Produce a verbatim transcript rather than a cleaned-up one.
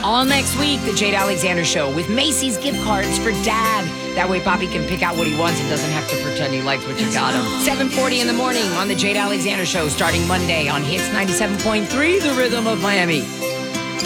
All next week, The Jade Alexander Show with Macy's gift cards for Dad. That way Poppy can pick out what he wants and doesn't have to pretend he likes what you got him. seven forty in the morning on The Jade Alexander Show starting Monday on Hits ninety-seven point three, The Rhythm of Miami.